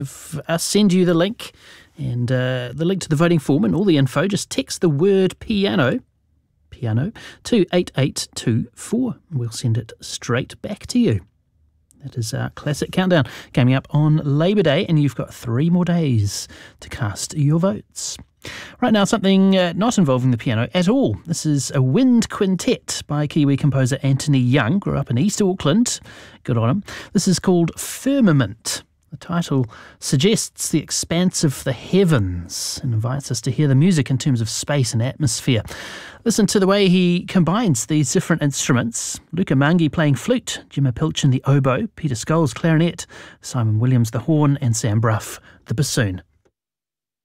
send you the link and the link to the voting form and all the info. Just text the word piano to 8824. We'll send it straight back to you. That is our classic countdown coming up on Labour Day, and you've got 3 more days to cast your votes. Right now, something not involving the piano at all. This is a wind quintet by Kiwi composer Anthony Young. Grew up in East Auckland. Good on him. This is called Firmament. The title suggests the expanse of the heavens and invites us to hear the music in terms of space and atmosphere. Listen to the way he combines these different instruments. Luca Mangi playing flute, Gemma Pilchin the oboe, Peter Scholes clarinet, Simon Williams the horn, and Sam Bruff the bassoon.